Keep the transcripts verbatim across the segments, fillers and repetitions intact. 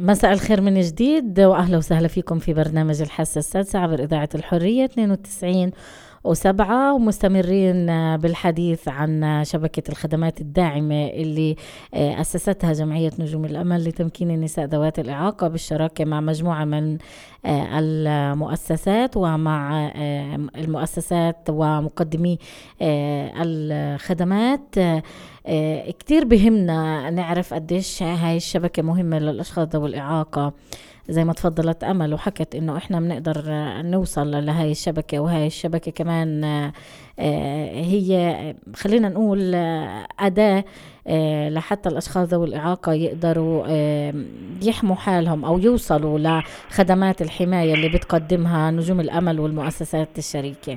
مساء الخير من جديد، وأهلا وسهلا فيكم في برنامج الحاسة السادسة عبر إذاعة الحرية اثنين وتسعين وسبعة، ومستمرين بالحديث عن شبكة الخدمات الداعمة اللي أسستها جمعية نجوم الأمل لتمكين النساء ذوات الإعاقة بالشراكة مع مجموعة من المؤسسات ومع المؤسسات ومقدمي الخدمات. كتير بهمنا نعرف قديش هاي الشبكة مهمة للأشخاص ذوي الإعاقة، زي ما تفضلت أمل وحكت إنه إحنا بنقدر نوصل لهاي الشبكة، وهاي الشبكة كمان هي خلينا نقول أداة لحتى الأشخاص ذوي الإعاقة يقدروا يحموا حالهم أو يوصلوا لخدمات الحماية اللي بتقدمها نجوم الأمل والمؤسسات الشريكة.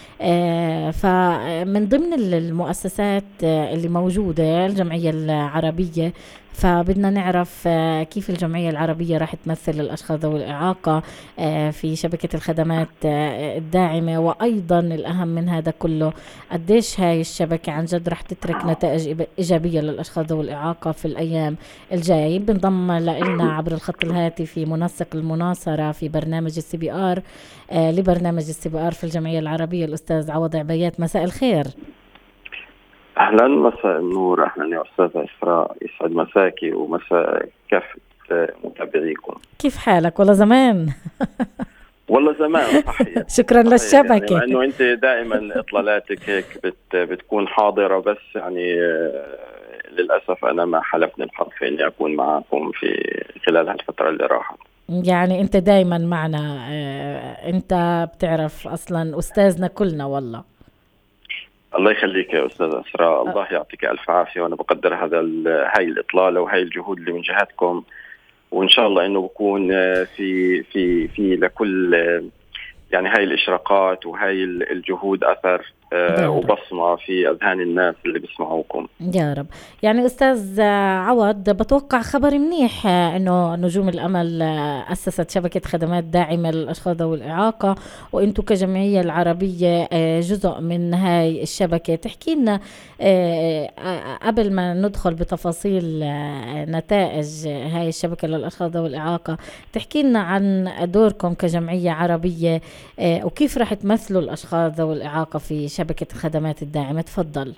فمن ضمن المؤسسات اللي موجودة الجمعية العربية، فبدنا نعرف كيف الجمعية العربية راح تمثل الأشخاص ذوي الإعاقة في شبكة الخدمات الداعمة، وأيضا الأهم من هذا كله قديش هاي الشبكة عن جد راح تترك نتائج إيجابية للأشخاص ذوي الإعاقة في الأيام الجاية. بنضم لنا عبر الخط الهاتفي منسق المناصرة في برنامج السي بي آر لبرنامج السي بي آر في الجمعية العربية الأستاذ عوض عبيات. مساء الخير. أهلا، مساء النور. أهلا يا أستاذة إسراء، يسعد مساكي ومساء كافة متابعيكم. كيف حالك؟ والله زمان. والله زمان صحيح. شكرا صحيح للشبكة، يعني أنه أنت دائما إطلالاتك هيك بت بتكون حاضرة، بس يعني للأسف أنا ما حلفني الحظ في إني أكون معكم في خلال هالفترة اللي راحت. يعني أنت دايما معنا، أنت بتعرف أصلا أستاذنا كلنا. والله الله يخليك يا أستاذة إسراء، الله يعطيك ألف عافية، وأنا بقدر هذا هاي الإطلالة وهاي الجهود اللي من جهتكم، وإن شاء الله إنه بكون في في في لكل يعني هاي الإشراقات وهاي الجهود أثر وبصمة في أذهان الناس اللي بيسمعوكم يا رب. يعني أستاذ عوض، بتوقع خبر منيح إنه نجوم الأمل أسست شبكة خدمات داعمة للأشخاص ذوي الإعاقة، وإنتو كجمعية العربية جزء من هاي الشبكة. تحكي لنا قبل ما ندخل بتفاصيل نتائج هاي الشبكة للأشخاص ذوي الإعاقة، تحكي لنا عن دوركم كجمعية عربية وكيف رح تمثلوا الأشخاص ذوي الإعاقة في شبكة الخدمات الداعمة. تفضل.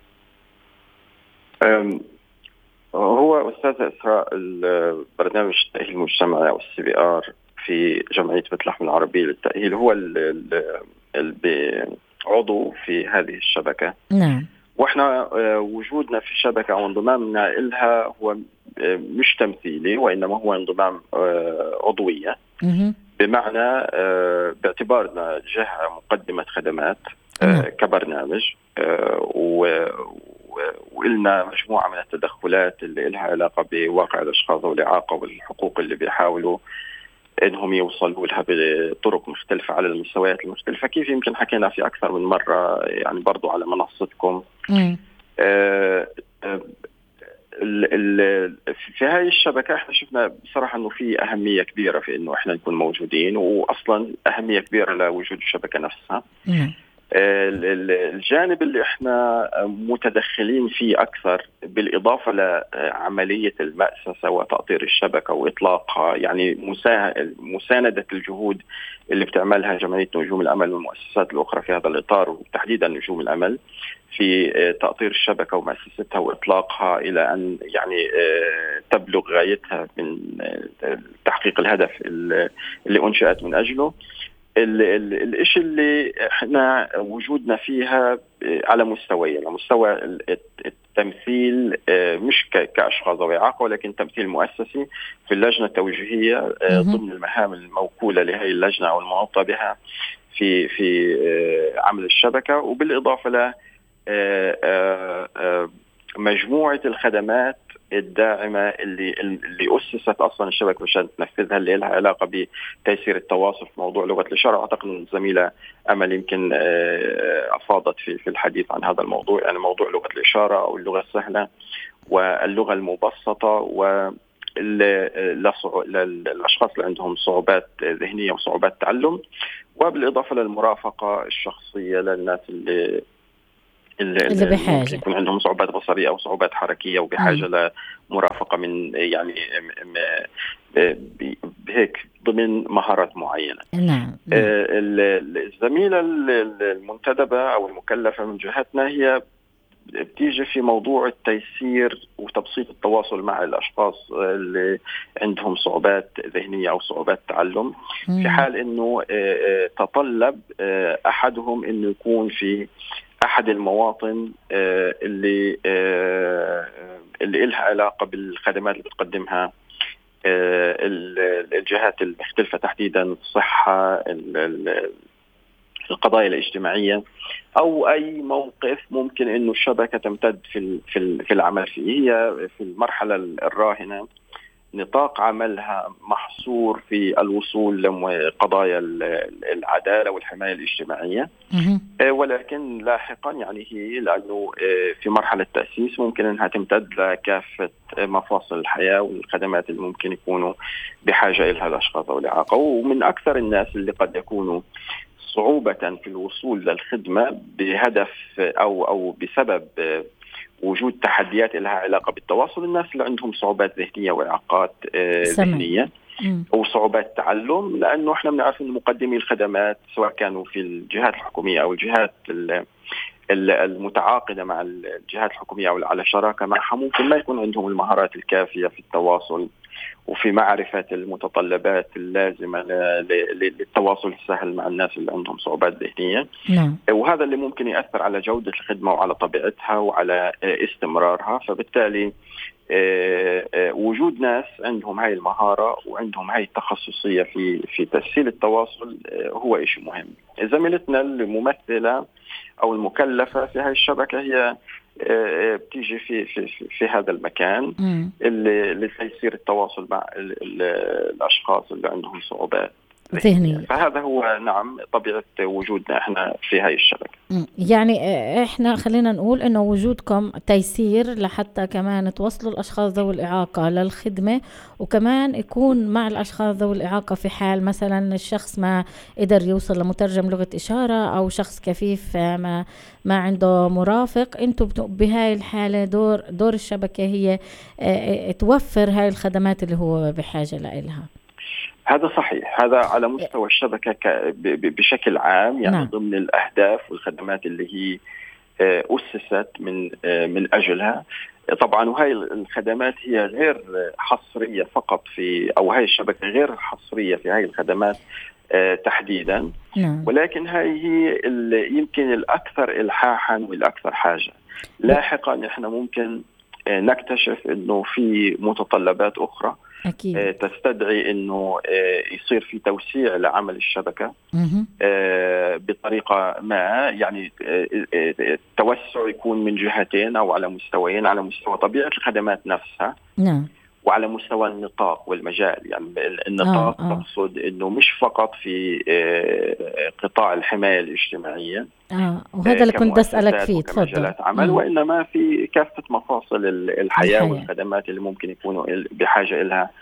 هو أستاذة إسراء، البرنامج التأهيل المجتمعي أو السي بي آر في جمعية بيت لحم العربية للتأهيل هو عضو في هذه الشبكة. نعم. وإحنا وجودنا في الشبكة أو انضمامنا إلها هو مش تمثيلي، وإنما هو انضمام عضوية. م- بمعنى باعتبارنا جهة مقدمة خدمات كبرنامج، وإلنا مجموعة من التدخلات اللي إلها علاقة بواقع الأشخاص والإعاقة والحقوق اللي بيحاولوا إنهم يوصلوا لها بطرق مختلفة على المستويات المختلفة، كيف يمكن حكينا في أكثر من مرة يعني برضو على منصتكم. م- آه في هاي الشبكة احنا شفنا بصراحة انه في اهمية كبيرة في انه احنا نكون موجودين، واصلا اهمية كبيرة لوجود الشبكة نفسها. م- الجانب اللي احنا متدخلين فيه اكثر بالاضافة لعملية المأسسة وتأطير الشبكة واطلاقها، يعني مساندة الجهود اللي بتعملها جمعية نجوم الامل والمؤسسات الاخرى في هذا الاطار، وتحديدا نجوم الامل في تأطير الشبكة ومؤسستها وإطلاقها إلى أن يعني تبلغ غايتها من تحقيق الهدف اللي أنشأت من أجله. الإشي اللي إحنا وجودنا فيها على مستوى على مستوى التمثيل، مش كأشخاص ذوي إعاقة، ولكن تمثيل مؤسسي في اللجنة التوجيهية ضمن المهام الموكولة لهذه اللجنة أو المنوطة بها في في عمل الشبكة، وبالإضافة ل مجموعة الخدمات الداعمة اللي اللي أسست أصلا الشبكة عشان تنفذها، اللي لها علاقة بتيسير التواصل في موضوع لغة الإشارة. أعتقد أن الزميلة أمل يمكن أفاضت في في الحديث عن هذا الموضوع، يعني موضوع لغة الإشارة أو اللغة السهلة واللغة المبسطة، و للأشخاص اللي عندهم صعوبات ذهنية وصعوبات تعلم، وبالإضافة للمرافقة الشخصية للناس اللي اللي بحاجة يكون عندهم صعوبات بصرية أو صعوبات حركية وبحاجة م. لمرافقة من يعني بهيك ضمن مهارات معينة. نعم. نعم. الزميلة المنتدبة أو المكلفة من جهتنا هي بتيجي في موضوع التيسير وتبسيط التواصل مع الأشخاص اللي عندهم صعوبات ذهنية أو صعوبات تعلم، في حال أنه تطلب أحدهم أنه يكون في أحد المواطن اللي اللي إلها علاقة بالخدمات اللي بتقدمها الجهات المختلفة، تحديدا الصحة، القضايا الاجتماعية، أو أي موقف ممكن إنه الشبكة تمتد في في العمل فيه. هي في المرحلة الراهنة نطاق عملها محصور في الوصول لقضايا العدالة والحماية الاجتماعية، ولكن لاحقا يعني هي لأنه في مرحلة تأسيس ممكن أنها تمتد لكافة مفاصل الحياة والخدمات اللي ممكن يكونوا بحاجة إلها الأشخاص أو الإعاقة. ومن أكثر الناس اللي قد يكونوا صعوبة في الوصول للخدمة بهدف أو أو بسبب وجود تحديات لها علاقة بالتواصل، الناس اللي عندهم صعوبات ذهنية وإعاقات ذهنية أو صعوبات تعلم، لأنه إحنا بنعرف أن مقدمي الخدمات سواء كانوا في الجهات الحكومية أو الجهات المتعاقدة مع الجهات الحكومية أو على شراكة معها ممكن ما يكون عندهم المهارات الكافية في التواصل وفي معرفة المتطلبات اللازمة للتواصل السهل مع الناس اللي عندهم صعوبات ذهنية. نعم. وهذا اللي ممكن يأثر على جودة الخدمة وعلى طبيعتها وعلى استمرارها. فبالتالي وجود ناس عندهم هاي المهارة وعندهم هاي التخصصية في في تسهيل التواصل هو شيء مهم. زميلتنا الممثلة أو المكلفة في هاي الشبكة هي بتيجي في في في هذا المكان اللي لتيسير التواصل مع الأشخاص اللي عندهم صعوبات ذهنية. فهذا هو نعم طبيعة وجودنا احنا في هاي الشبكة. يعني احنا خلينا نقول انه وجودكم تيسير لحتى كمان توصلوا الاشخاص ذوي الاعاقة للخدمة، وكمان يكون مع الاشخاص ذوي الاعاقة في حال مثلا الشخص ما قدر يوصل لمترجم لغة اشارة او شخص كفيف ما ما عنده مرافق. انتم بهاي الحالة دور دور الشبكة هي توفر هاي الخدمات اللي هو بحاجة لها. هذا صحيح، هذا على مستوى الشبكة بشكل عام، يعني نعم. ضمن الأهداف والخدمات اللي هي أسست من من أجلها طبعا. وهي الخدمات هي غير حصرية فقط في أو هاي الشبكة غير حصرية في هاي الخدمات تحديدا، نعم. ولكن هاي هي يمكن الأكثر إلحاحا والأكثر حاجة. لاحقا إحنا ممكن نكتشف إنه في متطلبات أخرى أكيد تستدعي إنه يصير في توسيع لعمل الشبكة بطريقة ما، يعني التوسع يكون من جهتين أو على مستويين، على مستوى طبيعة الخدمات نفسها نعم. وعلى مستوى النطاق والمجال. يعني النطاق آه آه. تقصد إنه مش فقط في قطاع الحماية الاجتماعية آه. وهذا اللي كنت بسألك فيه تفضل عمل مم. وإنما في كافة مفاصل الحياة, الحياة والخدمات اللي ممكن يكونوا بحاجة إلها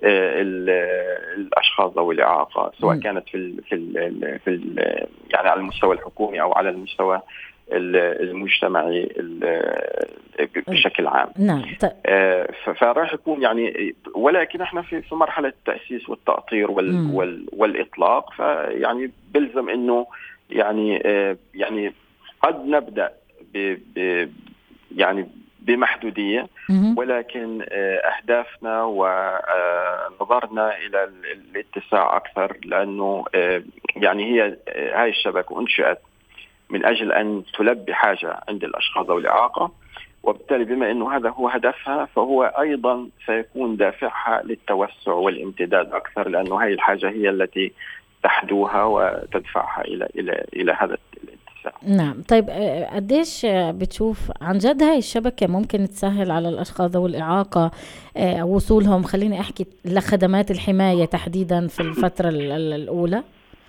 الأشخاص ذوي الإعاقة، سواء كانت في ال في ال في ال يعني على المستوى الحكومي أو على المستوى المجتمعي بشكل عام. نعم. فراح يكون يعني، ولكن احنا في في مرحلة التأسيس والتأطير وال وال والإطلاق، فيعني بلزم إنه يعني يعني قد نبدأ ب يعني بمحدودية، ولكن أهدافنا ونظرنا إلى الاتساع أكثر، لأنه يعني هي هاي الشبكة أنشئت من أجل أن تلبي حاجة عند الأشخاص ذوي الإعاقة، وبالتالي بما أنه هذا هو هدفها فهو أيضا سيكون دافعها للتوسع والامتداد أكثر، لأنه هاي الحاجة هي التي تحدوها وتدفعها إلى إلى إلى هذا الاتساع. نعم. طيب قديش بتشوف عن جد هاي الشبكة ممكن تسهل على الأشخاص ذوي الإعاقة وصولهم، خليني أحكي لخدمات الحماية تحديدا في الفترة الأولى؟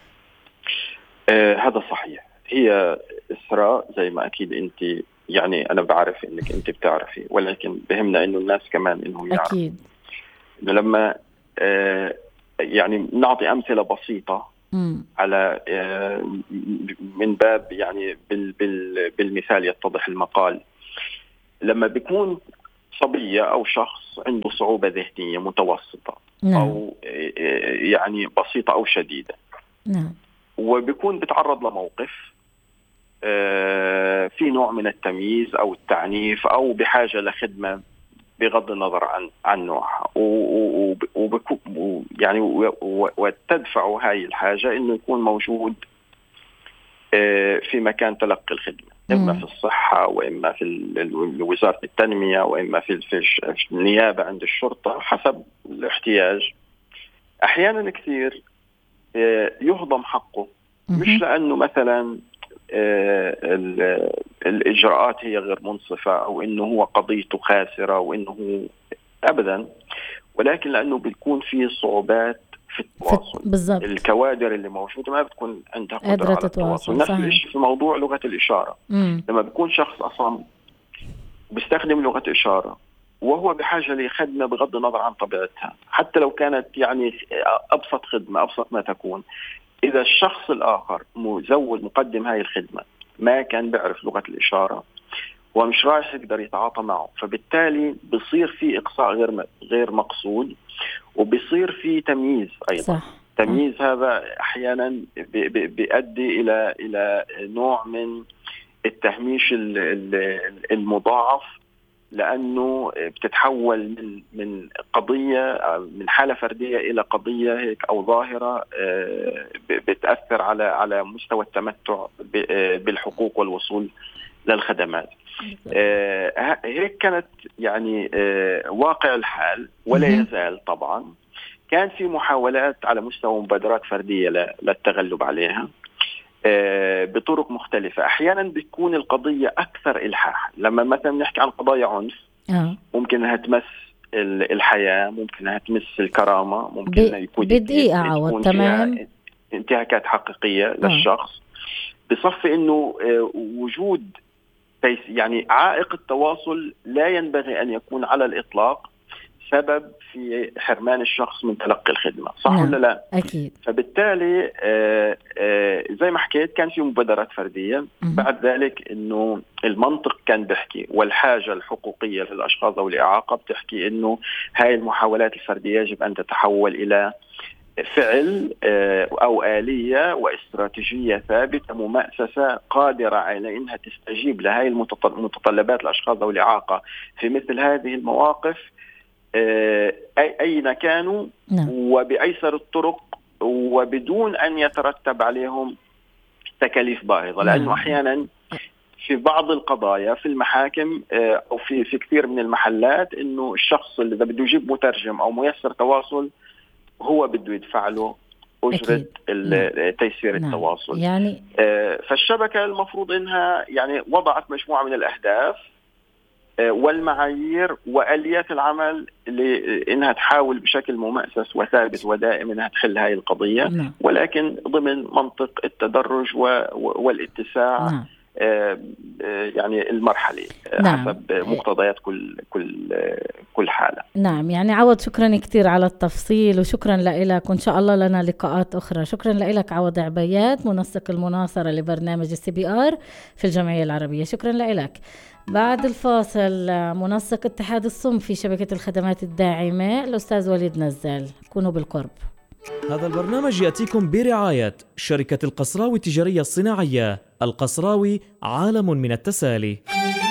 آه هذا صحيح. هي إسراء زي ما أكيد أنت يعني أنا بعرف إنك أنت بتعرفي، ولكن بهمنا إنه الناس كمان إنهم يعرفوا. أكيد. إنه لما آه يعني نعطي أمثلة بسيطة مم. على آه من باب يعني بال بال بالمثال يتضح المقال. لما بيكون صبية أو شخص عنده صعوبة ذهنية متوسطة نعم. أو يعني بسيطة أو شديدة. نعم. وبيكون بتعرض لموقف في نوع من التمييز أو التعنيف أو بحاجة لخدمة بغض النظر عن عن نوعها، يعني وتدفع هاي الحاجة إنه يكون موجود في مكان تلقي الخدمة، إما في الصحة وإما في وزارة التنمية وإما في في النيابة عند الشرطة حسب الاحتياج. أحيانا كثير يهضم حقه، مش لأنه مثلا الإجراءات هي غير منصفة أو إنه هو قضيته خاسرة وإنه أبدا، ولكن لأنه بيكون في صعوبات في التواصل. بالضبط. الكوادر اللي موجودة ما بتكون عندها قدرة على التواصل. نفس الشيء في موضوع لغة الإشارة. مم. لما بيكون شخص أصلا بيستخدم لغة إشارة وهو بحاجة لخدمة بغض النظر عن طبيعتها، حتى لو كانت يعني أبسط خدمة، أبسط ما تكون، إذا الشخص الآخر مزود مقدم هاي الخدمة ما كان بيعرف لغة الإشارة ومش رايح يقدر يتعاطى معه، فبالتالي بصير في إقصاء غير غير مقصود وبصير في تمييز أيضا. صح. تمييز هذا أحيانا بيؤدي إلى إلى نوع من التهميش المضاعف، لأنه بتتحول من من قضية من حالة فردية إلى قضية هيك أو ظاهرة بتأثر على على مستوى التمتع بالحقوق والوصول للخدمات. هيك كانت يعني واقع الحال، ولا يزال طبعا. كان في محاولات على مستوى مبادرات فردية للتغلب عليها بطرق مختلفة. أحيانا بتكون القضية أكثر إلحاح، لما مثلا نحكي عن قضايا عنف آه. ممكن أنها تمس الحياة، ممكن أنها تمس الكرامة، ممكن أنها يكون بدقيقة عوض تمام انتهاكات حقيقية آه. للشخص، بصفي أنه وجود يعني عائق التواصل لا ينبغي أن يكون على الإطلاق سبب في حرمان الشخص من تلقي الخدمة. صح نعم. ولا لا؟ أكيد. فبالتالي آآ آآ زي ما حكيت كان في مبادرات فردية. م- بعد ذلك إنه المنطق كان بيحكي والحاجة الحقوقية للأشخاص ذوي الإعاقة بتحكي إنه هاي المحاولات الفردية يجب أن تتحول إلى فعل أو آلية واستراتيجية ثابتة ممأسسة قادرة على إنها تستجيب لهاي المتطلبات الأشخاص ذوي الإعاقة في مثل هذه المواقف أين كانوا وبأيسر الطرق وبدون أن يترتب عليهم تكاليف باهظة. لأنه أحيانا في بعض القضايا في المحاكم أو في في كثير من المحلات إنه الشخص اللي بده يجيب مترجم أو ميسر تواصل هو بده يدفع له أجرة تيسير نعم. التواصل يعني فالشبكة المفروض إنها يعني وضعت مجموعة من الأهداف والمعايير وآليات العمل لإنها تحاول بشكل ممأسس وثابت ودائم إنها تحل هاي القضية نعم. ولكن ضمن منطق التدرج والاتساع نعم. يعني المرحلي نعم. حسب مقتضيات كل كل كل حالة. نعم يعني عوض شكرا كثير على التفصيل وشكرا لك، وإن شاء الله لنا لقاءات أخرى. شكرا لك عوض عبيات منسق المناصرة لبرنامج السي بي آر في الجمعية العربية. شكرا لك. بعد الفاصل منسق اتحاد الصم في شبكة الخدمات الداعمة الأستاذ وليد نزال، كونوا بالقرب. هذا البرنامج يأتيكم برعاية شركة القصراوي التجارية الصناعية. القصراوي عالم من التسالي.